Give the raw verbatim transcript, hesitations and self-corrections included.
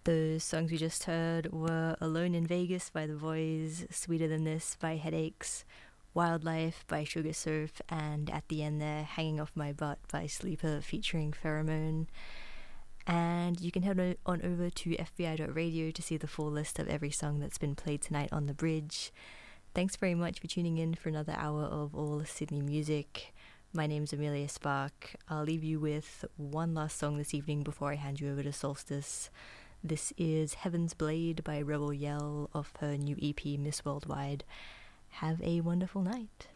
Those songs we just heard were Alone in Vegas by The Voice, Sweeter Than This by Headaches, Wildlife by Sugar Surf, and at the end there, Hanging Off My Butt by Sleeper featuring Pheromone. And you can head on over to f b i dot radio to see the full list of every song that's been played tonight on The Bridge. Thanks very much for tuning in for another hour of all Sydney music. My name's Amelia Spark. I'll leave you with one last song this evening before I hand you over to Solstice. This is Heaven's Blade by Rebel Yell off her new E P Miss Worldwide. Have a wonderful night.